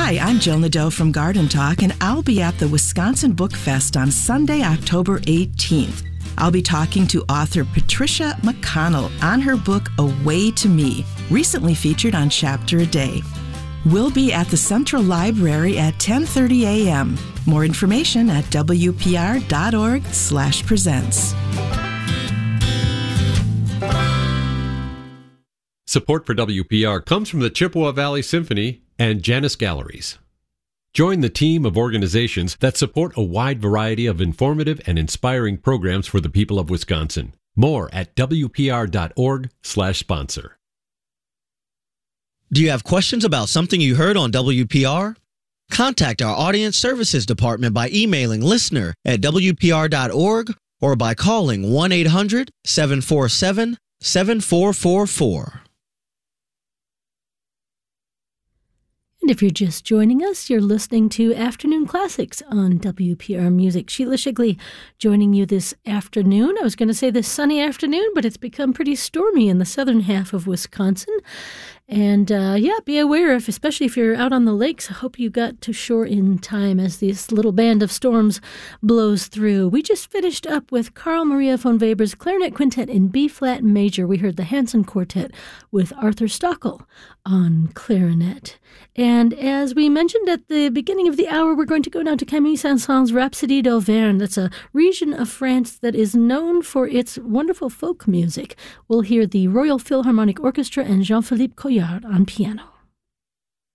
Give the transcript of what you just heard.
Hi, I'm Jill Nadeau from Garden Talk, and I'll be at the Wisconsin Book Fest on Sunday, October 18th. I'll be talking to author Patricia McConnell on her book, A Way to Me, recently featured on Chapter a Day. We'll be at the Central Library at 10:30 a.m. More information at wpr.org/presents. Support for WPR comes from the Chippewa Valley Symphony and Janus Galleries. Join the team of organizations that support a wide variety of informative and inspiring programs for the people of Wisconsin. More at wpr.org/sponsor. Do you have questions about something you heard on WPR? Contact our Audience Services Department by emailing listener@wpr.org or by calling 1-800-747-7444. And if you're just joining us, you're listening to Afternoon Classics on WPR Music. Sheila Shigley joining you this afternoon. I was going to say this sunny afternoon, but it's become pretty stormy in the southern half of Wisconsin. And be aware, especially if you're out on the lakes, I hope you got to shore in time as this little band of storms blows through. We just finished up with Carl Maria von Weber's Clarinet Quintet in B-flat major. We heard the Hanson Quartet with Arthur Stockel on clarinet. And as we mentioned at the beginning of the hour, we're going to go down to Camille Saint-Saëns' Rhapsody d'Auvergne. That's a region of France that is known for its wonderful folk music. We'll hear the Royal Philharmonic Orchestra and Jean-Philippe Collard on piano.